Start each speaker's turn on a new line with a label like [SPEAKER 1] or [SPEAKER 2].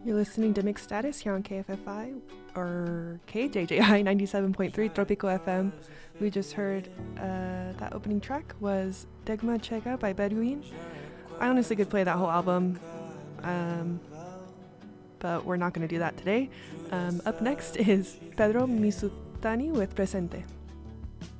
[SPEAKER 1] You're listening to Mixed Status here on KFFI or KJJI 97.3 Tropico FM. We just heard that opening track was Degma Chega by Bedouin. I honestly could play that whole album, but we're not going to do that today. Up next is Pedro Misutani with Presente.